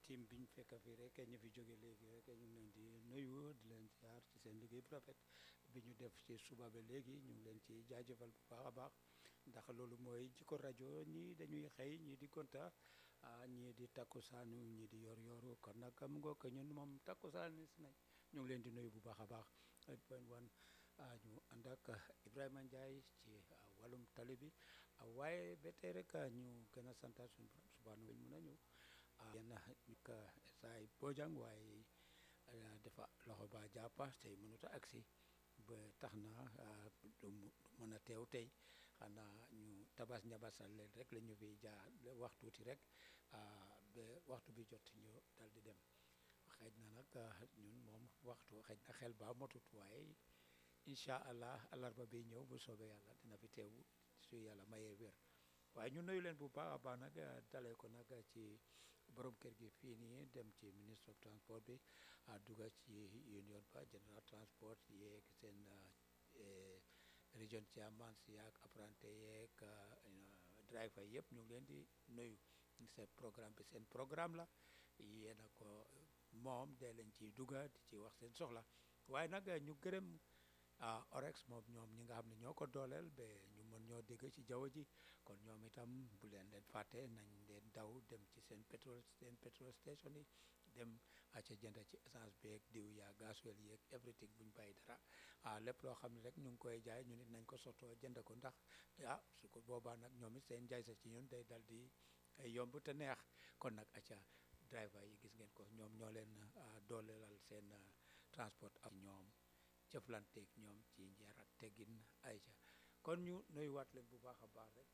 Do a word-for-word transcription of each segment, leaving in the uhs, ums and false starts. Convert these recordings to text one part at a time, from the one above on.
team biñ fekk fii rek ñu fi jóge léegi rek ñu ngi leen di nuyu di leen ziar ci seen liggéey bu rafet bi ñu def ci suba ba léegi ñu ngi leen ci jaajëfal bu baax a baax ndax loolu mooy jikko rajo ñii dañuy xëy ñii di gonta ah ñii di takkusaanu ñii di yor yoru kon nag mu ngoog ñun moom takkusaan nañ ñu ngi leen di nuyu bu baax a baax point one ñu ànd ak Ibrahima Ndiaye ci wàllum tali bi waaye ba tey rek ñu gën a santaat suñu borom subhanahu wa mën a ñëw yenn ñu ko saay bojang waaye dafa loxo ba jàppa tey mënut a agsi ba tax na du mën a teew tey xanaa ñu tabas njabasal leen rek la ñu fi jaar wax tuuti rek ba waxtu bi jot ñu dal di dem xëy na nag ñun moom waxtu xëy na xel ba motut waaye incha allah alarba bi ñëw bu soobee yàlla dina fi teew su yàlla mayee wér waaye ñu nuyu leen bu baax a baax nag dalee ko nag ci borom kër gi fii nii dem ci ministre of transport bi duga ci union ba general transport yeeg seen region chairman si yaag apprenti yeeg driver yëpp ñu ngi leen di nuyu seen programme bi seen programme la yéen a ko moom dee leen ciy duga di ci wax seen soxla waaye nag ñu gërëm orex moom ñoom ñi nga xam ne ñoo ko dooleel ba ñu mën ñoo dégg ci jaww ji kon ñoom itam bu leen leen fàtte nañ leen daw dem ci seen pétrole seen pétrole station yi dem ca jënd ci essence beeg diw yaa gasoil yeeg everything buñ bàyyi dara ah lépp loo xam ne rek ñu ngi koy jaay ñu nit nañ ko sottoo jënd ko ndax ah su ko boobaa nag ñoom it seen jaay sa ci ñun day dal di yomb te neex kon nag acca driver yi gis ngeen ko ñoom ñoo leen dooleelal seen transport ak ñoom jëflanteeg ñoom ci njeer ak teggin ay ca kon ñu nuyuwaat leen bu baax a baax rek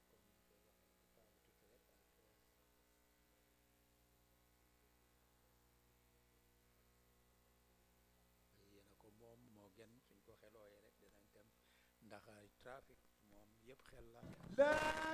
yéen a ko moom moo gën suñ ko xelooyee rek dinañ dem ndax trafic moom yëpp xel la